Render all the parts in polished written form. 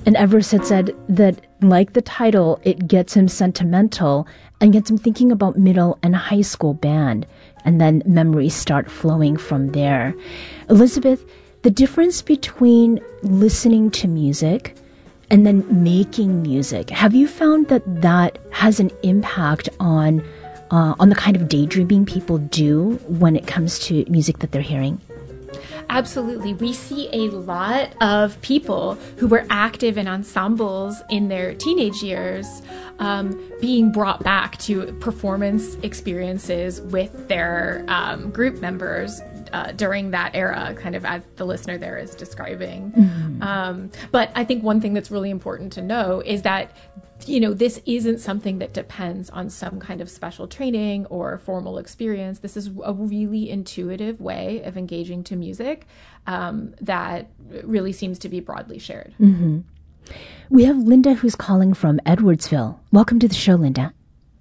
And Everest had said that, like the title, it gets him sentimental and gets him thinking about middle and high school band. And then memories start flowing from there. Elizabeth, the difference between listening to music and then making music, have you found that that has an impact on the kind of daydreaming people do when it comes to music that they're hearing? Absolutely. We see a lot of people who were active in ensembles in their teenage years being brought back to performance experiences with their group members during that era, kind of as the listener there is describing. Mm-hmm. But I think one thing that's really important to know is that this isn't something that depends on some kind of special training or formal experience. This is a really intuitive way of engaging to music that really seems to be broadly shared. Mm-hmm. We have Linda who's calling from Edwardsville. Welcome to the show, Linda.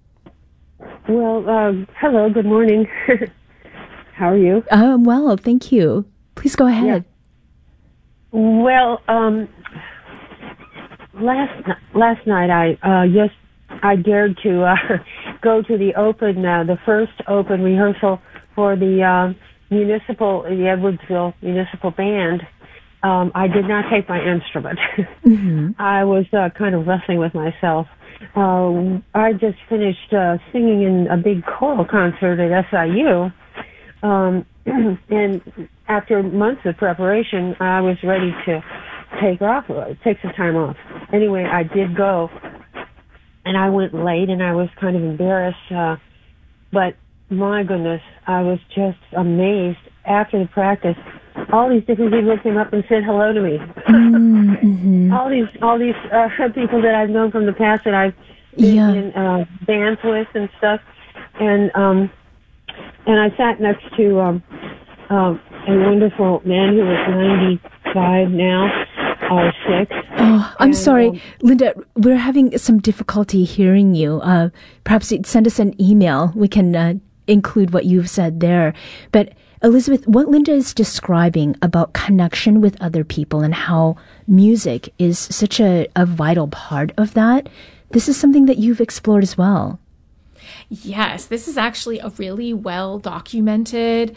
Well, hello, good morning. How are you? I'm well, thank you. Please go ahead. Yeah. Well, Last night I dared to go to the first open rehearsal for the Edwardsville Municipal Band. I did not take my instrument. Mm-hmm. I was kind of wrestling with myself. I just finished singing in a big choral concert at SIU, and after months of preparation, I was ready to take some time off. Anyway, I did go, and I went late, and I was kind of embarrassed, but my goodness, I was just amazed. After the practice, all these different people came up and said hello to me. Mm-hmm. all these people that I've known from the past that I've been in bands with and stuff, and I sat next to a wonderful man who was 95 now. Or 6. Oh, I'm sorry, Linda. We're having some difficulty hearing you. Perhaps you'd send us an email. We can include what you've said there. But Elizabeth, what Linda is describing about connection with other people and how music is such a vital part of that, this is something that you've explored as well. Yes, this is actually a really well-documented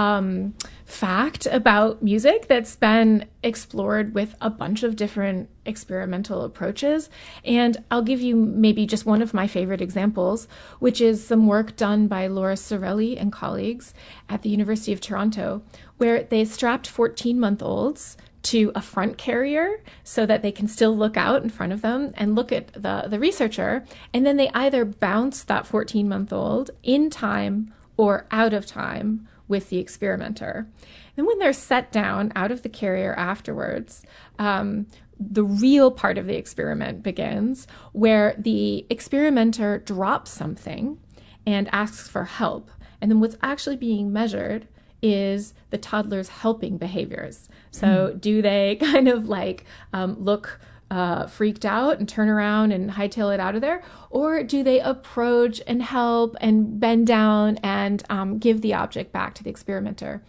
fact about music that's been explored with a bunch of different experimental approaches. And I'll give you maybe just one of my favorite examples, which is some work done by Laura Sorelli and colleagues at the University of Toronto, where they strapped 14-month-olds to a front carrier so that they can still look out in front of them and look at the researcher. And then they either bounce that 14-month-old in time or out of time with the experimenter. And when they're set down out of the carrier afterwards, the real part of the experiment begins, where the experimenter drops something and asks for help. And then what's actually being measured is the toddler's helping behaviors. So do they kind of look freaked out and turn around and hightail it out of there? Or do they approach and help and bend down and give the object back to the experimenter?